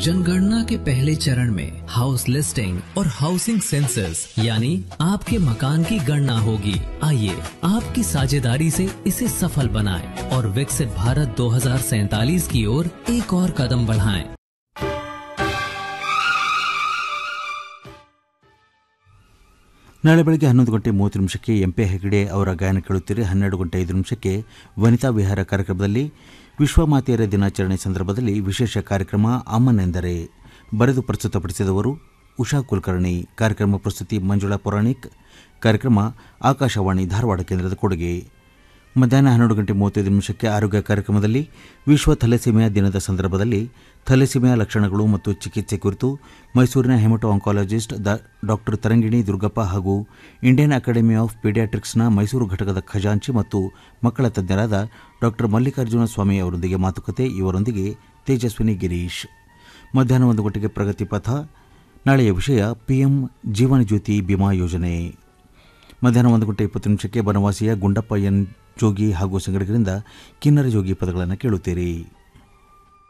जनगणना के पहले चरण में हाउस लिस्टिंग और हाउसिंग सेंसस यानी आपके मकान की गणना होगी। आइए आपकी साझेदारी से इसे सफल बनाएं और विकसित भारत 2047 की ओर एक और कदम बढ़ाएं। ನಾಳೆ ಬೆಳಗ್ಗೆ 11:30 ಎಂಪಿ ಹೆಗಡೆ ಅವರ ಗಾಯನ ಕೇಳುತ್ತೀರಿ. 12:05 ವನಿತಾ ವಿಹಾರ ಕಾರ್ಯಕ್ರಮದಲ್ಲಿ ವಿಶ್ವಮಾತೆಯರ ದಿನಾಚರಣೆ ಸಂದರ್ಭದಲ್ಲಿ ವಿಶೇಷ ಕಾರ್ಯಕ್ರಮ ಅಮ್ಮನೆಂದರೆ ಬರೆದು ಪ್ರಸ್ತುತಪಡಿಸಿದವರು ಉಷಾ ಕುಲಕರ್ಣಿ. ಕಾರ್ಯಕ್ರಮ ಪ್ರಸ್ತುತಿ ಮಂಜುಳಾ ಪುರಾಣಿಕ್. ಕಾರ್ಯಕ್ರಮ ಆಕಾಶವಾಣಿ ಧಾರವಾಡ ಕೇಂದ್ರದ ಕೊಡುಗೆ. ಮಧ್ಯಾಹ್ನ 12:35 ಆರೋಗ್ಯ ಕಾರ್ಯಕ್ರಮದಲ್ಲಿ ವಿಶ್ವ ಥಲೆಸೀಮಿಯಾ ದಿನದ ಸಂದರ್ಭದಲ್ಲಿ ಥಲೆಸೀಮಿಯಾ ಲಕ್ಷಣಗಳು ಮತ್ತು ಚಿಕಿತ್ಸೆ ಕುರಿತು ಮೈಸೂರಿನ ಹೆಮಟೋ ಆಂಕಾಲಜಿಸ್ಟ್ ಡಾಕ್ಟರ್ ತರಂಗಿಣಿ ದುರ್ಗಪ್ಪ ಹಾಗೂ ಇಂಡಿಯನ್ ಅಕಾಡೆಮಿ ಆಫ್ ಪೀಡಿಯಾಟ್ರಿಕ್ಸ್ನ ಮೈಸೂರು ಘಟಕದ ಖಜಾಂಚಿ ಮತ್ತು ಮಕ್ಕಳ ತಜ್ಞರಾದ ಡಾಕ್ಟರ್ ಮಲ್ಲಿಕಾರ್ಜುನ ಸ್ವಾಮಿ ಅವರೊಂದಿಗೆ ಮಾತುಕತೆ. ಇವರೊಂದಿಗೆ ತೇಜಸ್ವಿನಿ ಗಿರೀಶ್. ಮಧ್ಯಾಹ್ನ 1 ಗಂಟೆಗೆ ಪ್ರಗತಿ ಪಥ. ನಾಳೆಯ ವಿಷಯ ಪಿಎಂ ಜೀವನ ಜ್ಯೋತಿ ಬಿಮಾ ಯೋಜನೆ. ಮಧ್ಯಾಹ್ನ 1:20 ಬನವಾಸಿಯ ಗುಂಡಪ್ಪ ಎನ್ ಜೋಗಿ ಹಾಗೂ ಸಂಗಡಿಗರಿಂದ ಕಿನ್ನರ ಜೋಗಿ ಪದಗಳನ್ನು ಕೇಳುತ್ತೀರಿ.